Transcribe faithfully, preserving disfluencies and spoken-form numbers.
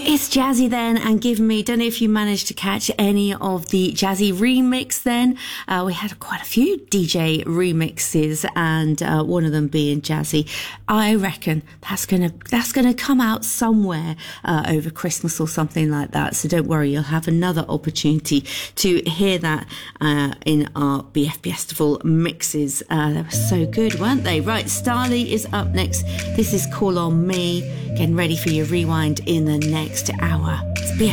It's Jazzy then, and Give Me. Don't know if you managed to catch any of the Jazzy remix then. Uh, we had quite a few D J remixes, and uh, one of them being Jazzy. I reckon that's gonna that's gonna come out somewhere uh, over Christmas or something like that. So don't worry, you'll have another opportunity to hear that uh, in our B F Festival mixes. Uh, they were so good, weren't they? Right, Starlee is up next. This is Call on Me. Getting ready for your rewind in the next hour. It's B F